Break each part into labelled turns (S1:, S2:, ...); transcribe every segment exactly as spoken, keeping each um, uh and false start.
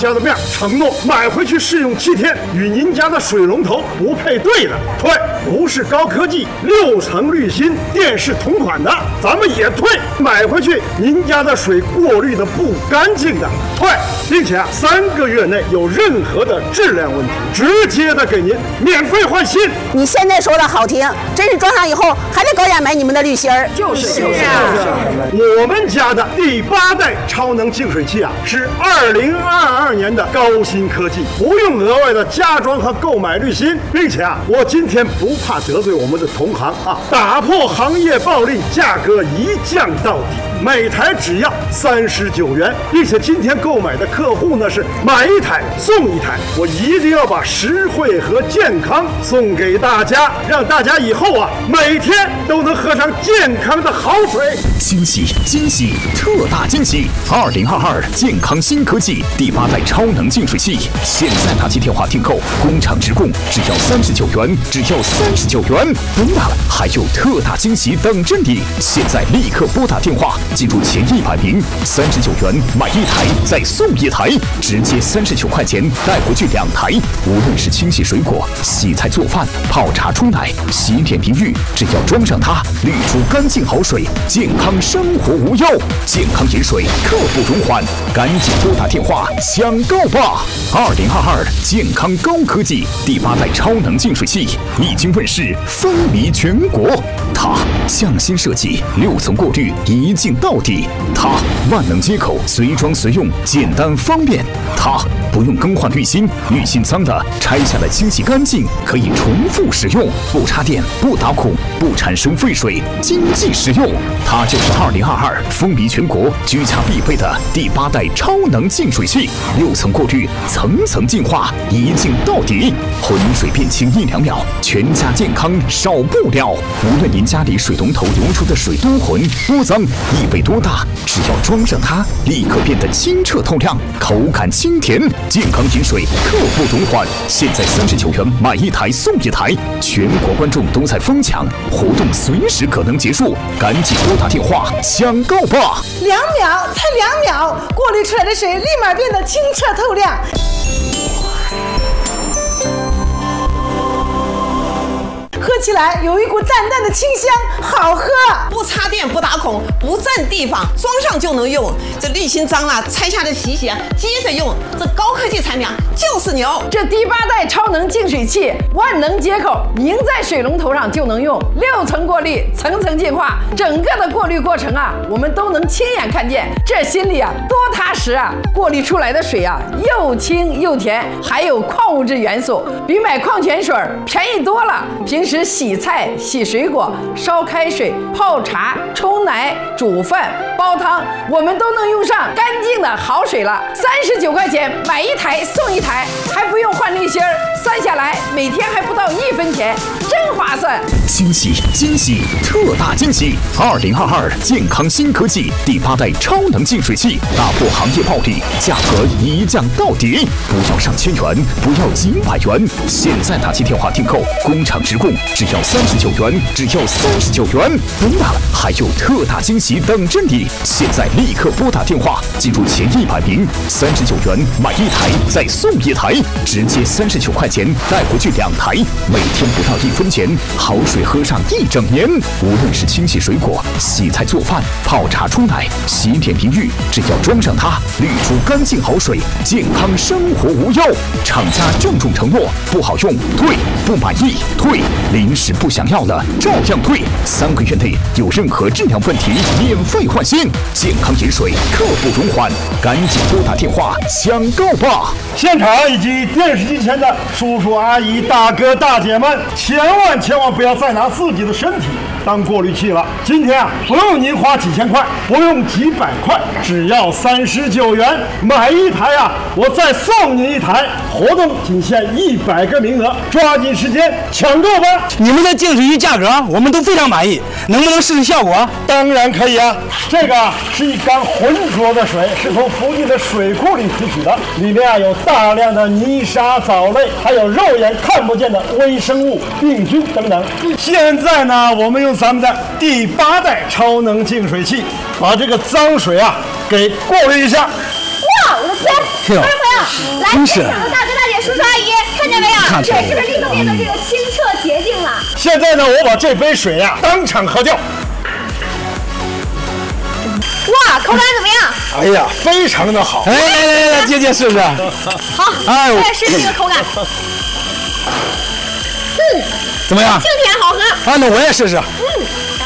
S1: 家的面承诺买回去试用七天，与您家的水龙头不配对的退，不是高科技六层滤芯电视同款的咱们也退，买回去您家的水过滤的不干净的退，并且啊三个月内有任何的质量问题，直接的给您免费换新。
S2: 你现在说的好听，真是装上以后还得高价买你们的滤芯儿。
S3: 就是
S2: 就是
S3: 啊。
S1: 我们家的第八代超能净水器啊，是二零二二年的高新科技，不用额外的加装和购买滤芯，并且啊，我今天不怕得罪我们的同行啊，打破行业暴利，价格一降到底，每台只要三十九元，并且今天购买的客户呢是买一台送一台，我一定要把实惠和健康送给大家，让大家以后啊每天都能喝上健康的好水。
S4: 惊喜惊喜特大惊喜！二零二二健康新科技第八代超能净水器，现在打起电话订购，工厂直供，只要三十九元，只要三十九元。不那还有特大惊喜等着你！现在立刻拨打电话，记住前一百名，三十九元买一台再送一台，直接三十九块钱带回去两台。无论是清洗水果、洗菜做饭、泡茶冲奶、洗脸淋浴，只要装上它，滤出干净好水，健康生活无忧。健康饮水刻不容缓，赶紧拨打电话抢购吧！二零二二健康高科技第八代超能净水器已经问世，风靡全国。它匠心设计，六层过滤，一镜到底。它万能接口，随装随用，简单方便。它不用更换滤芯，滤芯脏的拆下来清洗干净，可以重复使用，不插电，不打孔，不产生废水，经济实用。它就是二零二二风靡全国、居家必备的第八代超能净水器，六层过滤，层层净化，一镜到底，浑水变清一两秒，全家健康少不了。无论您家里水龙头流出的水多浑多脏，异味多大，只要装上它，立刻变得清澈透亮，口感清甜，健康饮水刻不容缓。现在三十九元买一台送一台，全国观众都在疯抢，活动随时可能结束，赶紧拨打电话抢购吧！
S3: 两秒，才两秒，过滤出来的水立马变得清澈透亮。喝起来有一股淡淡的清香，好喝。
S5: 不插电，不打孔，不占地方，装上就能用。这滤芯脏了，拆下来洗洗，接着用。这高科技产品就是牛。
S6: 这第八代超能净水器，万能接口，拧在水龙头上就能用，六层过滤，层层净化，整个的过滤过程啊，我们都能亲眼看见，这心里啊多踏实啊！过滤出来的水啊，又清又甜，还有矿物质元素，比买矿泉水便宜多了。平时洗菜、洗水果、烧开水、泡茶、冲奶、煮饭、煲汤，我们都能用上干净的好水了。三十九块钱买一台送一台，还不用换滤芯儿，算下来每天还不到一分钱，真划算！
S4: 惊喜惊喜特大惊喜！二零二二健康新科技第八代超能净水器，打破行业暴利，价格一降到底，不要上千元，不要几百元，现在打起电话订购，工厂直供，只要三十九元，只要三十九元。不那还有特大惊喜等着你！现在立刻拨打电话，记住前一百名，三十九元买一台再送一台，直接三十九块钱带回去两台，每天不到一分钱，好水喝上一整年。无论是清洗水果、洗菜做饭、泡茶冲奶、洗脸淋浴，只要装上它，滤出干净好水，健康生活无忧。厂家郑重承诺，不好用退，不满意退，临时不想要了照样退，三个月内有任何质量问题免费换新。健康饮水刻不容缓，赶紧拨打电话抢购吧！
S1: 现场以及电视机前的叔叔阿姨、大哥大姐们，千万千万不要再拿自己的身体当过滤器了。今天啊，不用您花几千块，不用几百块，只要三十九元买一台啊，我再送您一台。活动仅限一百个名额，抓紧时间抢购吧！
S7: 你们的净水器价格我们都非常满意，能不能试试效果？
S1: 当然可以啊！这个是一缸浑浊的水，是从附近的水库里提取的，里面啊有大量的泥沙、藻类，还有肉眼看不见的微生物、病菌等等。现在呢，我们用咱们的第八代超能净水器，把这个脏水啊给过滤一下。
S2: 哇，我的天！
S7: 是
S2: 朋友们，
S8: 来，现场的大哥大姐、叔叔阿姨，看见没有？水是不是立刻变得这个清澈洁净了？
S1: 现在呢，我把这杯水呀、啊、当场喝掉。
S8: 哇，口感怎么样？
S1: 哎呀，非常的好。
S7: 哎，来来来，姐姐试试。
S8: 好，哎，我也试试这个口感。嗯，
S7: 怎么样？
S8: 清甜好喝。
S7: 啊，那我也试试。
S8: 嗯。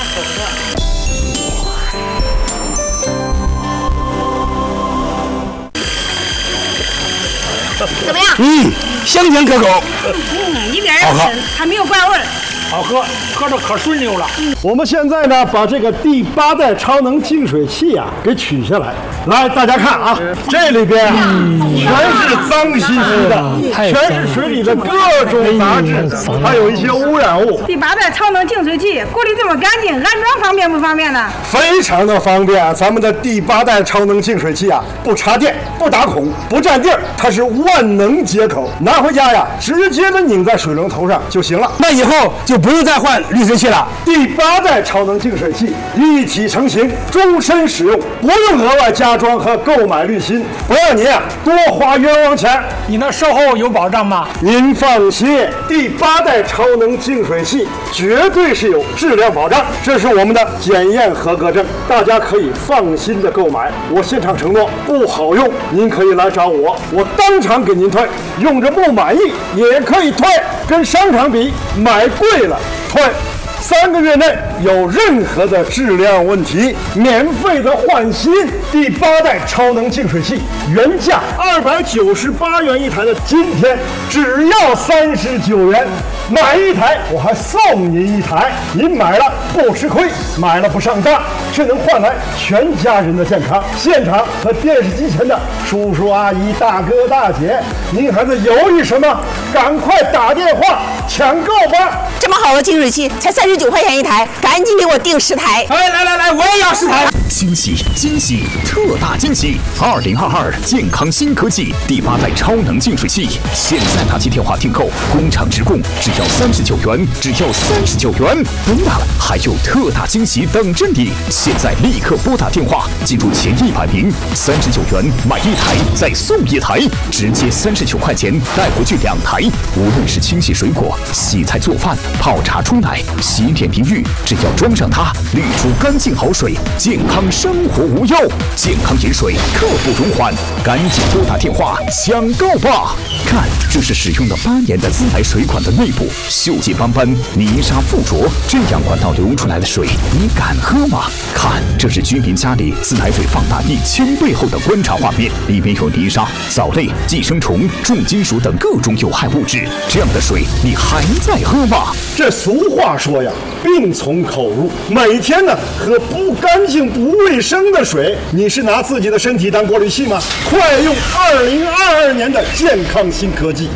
S8: 怎么样？
S7: 嗯，香甜可口。
S3: 嗯，一点也不深，还没有怪味儿。
S1: 好喝，喝着可顺溜了。我们现在呢，把这个第八代超能净水器啊给取下来。来，大家看啊，这里边啊全是脏兮兮的，全是水里的各种杂质，还有一些污染物。
S3: 第八代超能净水器过滤这么干净，安装方便不方便呢？
S1: 非常的方便。咱们的第八代超能净水器啊，不插电，不打孔，不占地儿，它是万能接口，拿回家呀，直接的拧在水龙头上就行了。
S7: 那以后就不用再换滤水器了。
S1: 第八代超能净水器一体成型，终身使用，不用额外加装和购买滤芯，不让您啊多花冤枉钱。
S7: 你那售后有保障吗？
S1: 您放心，第八代超能净水器绝对是有质量保障，这是我们的检验合格证，大家可以放心的购买。我现场承诺，不好用您可以来找我，我当场给您退，用着不满意也可以退，跟商场比买贵了退。三个月内有任何的质量问题，免费的换新。第八代超能净水器原价二百九十八元一台的，今天只要三十九元，买一台我还送您一台，您买了不吃亏，买了不上当，却能换来全家人的健康。现场和电视机前的叔叔阿姨、大哥大姐，您还在犹豫什么？赶快打电话抢购吧！
S2: 这么好的净水器才三十九块钱一台，赶紧给我订十台！
S7: 哎，来来来，我也要十台！
S4: 惊喜惊喜特大惊喜！二零二二健康新科技第八代超能净水器，现在打起电话订购，工厂直供，只要三十九元，只要三十九元！不了，还有特大惊喜等着你！现在立刻拨打电话，进入前一百名，三十九元买一台再送一台，直接三十九块钱带回去两台。无论是清洗水果、洗菜做饭、泡茶冲奶、洗脸淋浴，只要装上它，滤出干净好水，健康生活无忧。健康饮水，刻不容缓，赶紧拨打电话抢购吧！看，这是使用了八年的自来水管的内部，锈迹斑斑，泥沙附着，这样管道流出来的水，你敢喝吗？看，这是居民家里自来水放大一千倍后的观察画面，里面有泥沙、藻类、寄生虫、重金属等各种有害物质，这样的水你还在喝吗？
S1: 这俗话说呀，病从口入。每天呢喝不干净、不卫生的水，你是拿自己的身体当过滤器吗？快用二零二二年的健康新科技。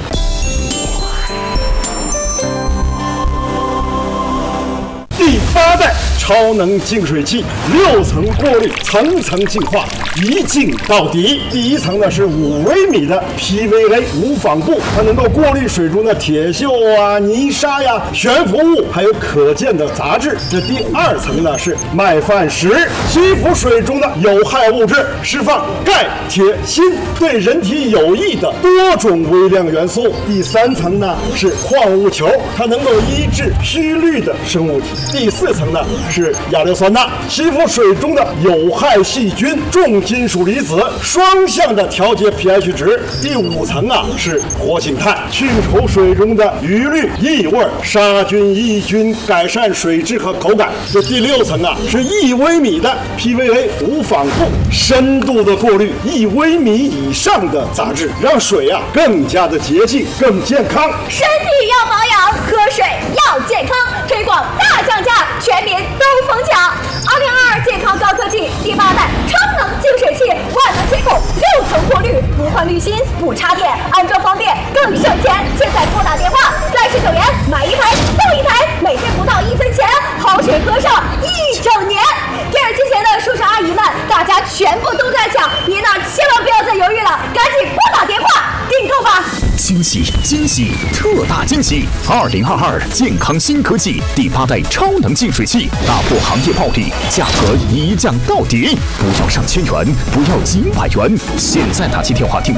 S1: 第八代超能净水器，六层过滤，层层净化，一净到底。第一层呢是五微米的 P V A 无纺布，它能够过滤水中的铁锈啊、泥沙呀、悬浮物，还有可见的杂质。这第二层呢是麦饭石，吸附水中的有害物质，释放钙、铁、锌，对人体有益的多种微量元素。第三层呢是矿物球，它能够抑制虚氯的生物体。第四层呢是亚硫酸钠，吸附水中的有害细菌、重金属离子，双向的调节 pH 值。第五层啊是活性炭，去除水中的余氯、异味、杀菌抑菌，改善水质和口感。这第六层啊是一微米的 P V A 无纺布，深度的过滤一微米以上的杂质，让水啊更加的洁净、更健康。
S8: 身体要保养，喝水要健康，推广大降价，全民都疯抢！二零二二健康高科技第八代超能净水器，万能接口，六层过滤，不换滤芯，不插电，安装方便，更省钱。现在拨打电话，三十九元买一台送一台，每天不到一分钱，好水喝上一整年。电视机前的叔叔阿姨们，大家全部都在抢，您呢千万不要再犹豫了，赶紧拨打电话订购吧！
S4: 惊喜惊喜特大惊喜！二零二二健康新科技第八代超能净水器，打破行业暴利，价格一降到底，不要上千元，不要几百元，现在打起电话订购。